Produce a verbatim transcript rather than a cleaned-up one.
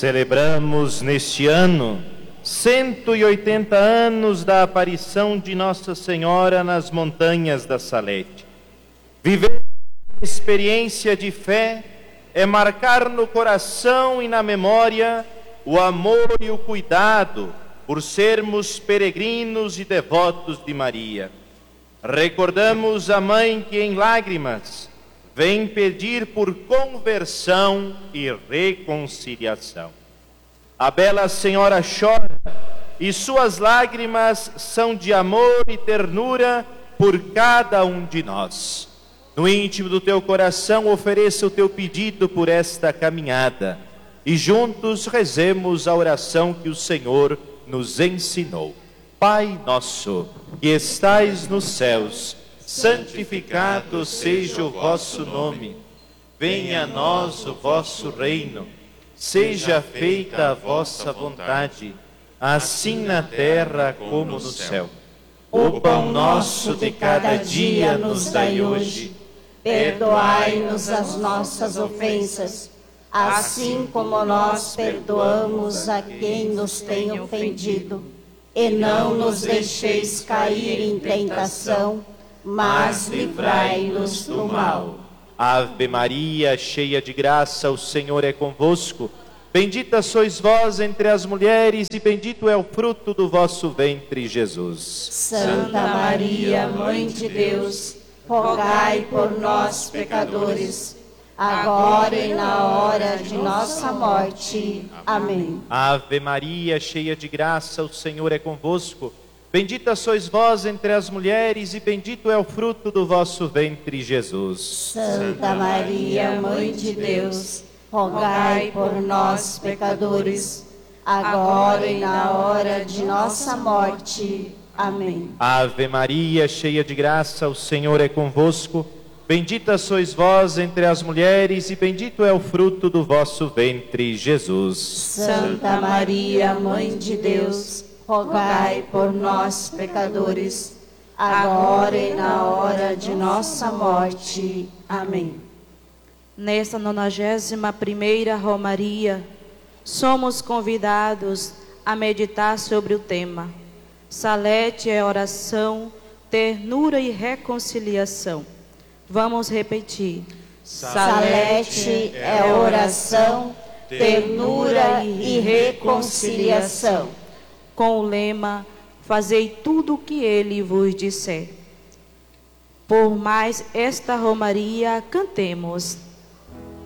Celebramos neste ano cento e oitenta anos da aparição de Nossa Senhora nas montanhas da Salete. Viver a experiência de fé é marcar no coração e na memória o amor e o cuidado por sermos peregrinos e devotos de Maria. Recordamos a mãe que em lágrimas vem pedir por conversão e reconciliação. A bela senhora chora e suas lágrimas são de amor e ternura por cada um de nós. No íntimo do teu coração ofereça o teu pedido por esta caminhada e juntos rezemos a oração que o Senhor nos ensinou. Pai nosso, que estais nos céus, santificado seja o vosso nome. Venha a nós o vosso reino. Seja feita a vossa vontade, assim na terra como no céu. O pão nosso de cada dia nos dai hoje. Perdoai-nos as nossas ofensas, assim como nós perdoamos a quem nos tem ofendido. E não nos deixeis cair em tentação, mas livrai-nos do mal. Ave Maria, cheia de graça, o Senhor é convosco. Bendita sois vós entre as mulheres e bendito é o fruto do vosso ventre, Jesus. Santa Maria, Mãe de Deus, rogai por nós, pecadores, agora e na hora de nossa morte. Amém. Ave Maria, cheia de graça, o Senhor é convosco. Bendita sois vós entre as mulheres e bendito é o fruto do vosso ventre, Jesus. Santa Maria, Mãe de Deus, rogai por nós, pecadores, agora e na hora de nossa morte. Amém. Ave Maria, cheia de graça, o Senhor é convosco. Bendita sois vós entre as mulheres e bendito é o fruto do vosso ventre, Jesus. Santa Maria, Mãe de Deus, rogai por nós, pecadores, agora e na hora de nossa morte. Amém. Nesta nonagésima primeira romaria, somos convidados a meditar sobre o tema Salete é oração, ternura e reconciliação. Vamos repetir. Salete é oração, ternura e reconciliação. Com o lema, fazei tudo o que ele vos disser. Por mais esta romaria, cantemos.